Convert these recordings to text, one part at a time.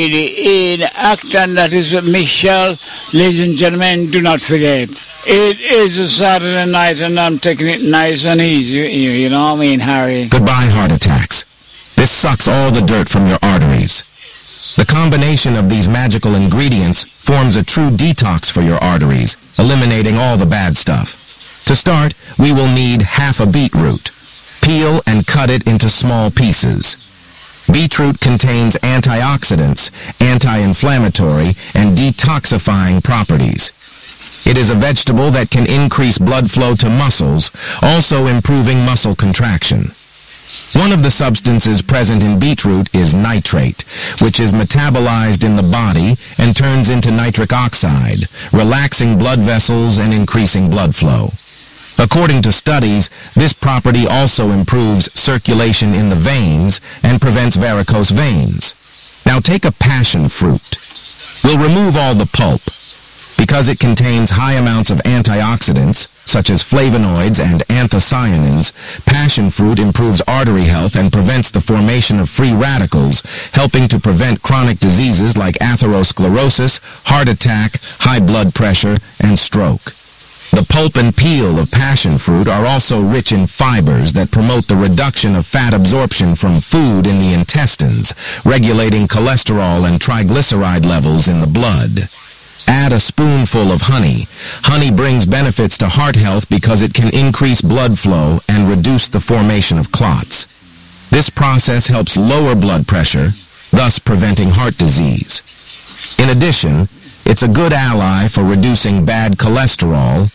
in Acton, that is Michelle. Ladies and gentlemen, do not forget. It is a Saturday night and I'm taking it nice and easy. You know what I mean, Harry? Goodbye, heart attacks. This sucks all the dirt from your arteries. The combination of these magical ingredients forms a true detox for your arteries, eliminating all the bad stuff. To start, we will need half a beetroot. Peel and cut it into small pieces. Beetroot contains antioxidants, anti-inflammatory, and detoxifying properties. It is a vegetable that can increase blood flow to muscles, also improving muscle contraction. One of the substances present in beetroot is nitrate, which is metabolized in the body and turns into nitric oxide, relaxing blood vessels and increasing blood flow. According to studies, this property also improves circulation in the veins and prevents varicose veins. Now take a passion fruit. We'll remove all the pulp. Because it contains high amounts of antioxidants, such as flavonoids and anthocyanins, passion fruit improves artery health and prevents the formation of free radicals, helping to prevent chronic diseases like atherosclerosis, heart attack, high blood pressure, and stroke. The pulp and peel of passion fruit are also rich in fibers that promote the reduction of fat absorption from food in the intestines, regulating cholesterol and triglyceride levels in the blood. Add a spoonful of honey. Honey brings benefits to heart health because it can increase blood flow and reduce the formation of clots. This process helps lower blood pressure, thus preventing heart disease. In addition, it's a good ally for reducing bad cholesterol,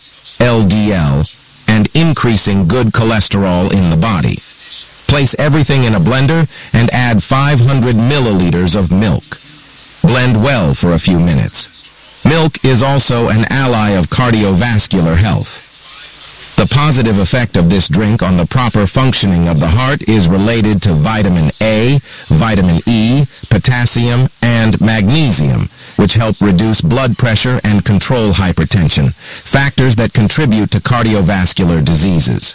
LDL, and increasing good cholesterol in the body. Place everything in a blender and add 500 milliliters of milk. Blend well for a few minutes. Milk is also an ally of cardiovascular health. The positive effect of this drink on the proper functioning of the heart is related to vitamin A, vitamin E, potassium, and magnesium, which help reduce blood pressure and control hypertension, factors that contribute to cardiovascular diseases.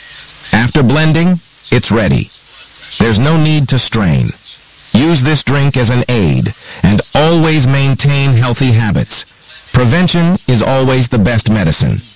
After blending, it's ready. There's no need to strain. Use this drink as an aid, and always maintain healthy habits. Prevention is always the best medicine.